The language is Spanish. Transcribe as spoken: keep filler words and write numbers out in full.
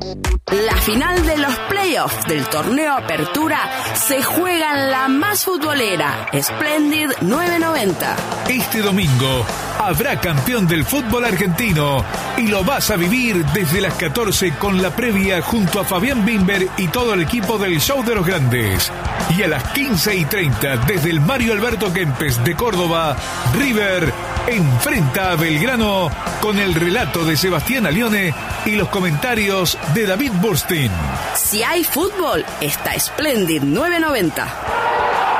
La final de los playoffs del torneo Apertura se juega en la más futbolera, Splendid novecientos noventa. Este domingo habrá campeón del fútbol argentino y lo vas a vivir desde las catorce con la previa junto a Fabián Bimber y todo el equipo del Show de los Grandes. Y a las quince y treinta desde el Mario Alberto Kempes de Córdoba, River enfrenta a Belgrano con el relato de Sebastián Alione y los comentarios de David Burstein. Si hay fútbol, está Splendid novecientos noventa.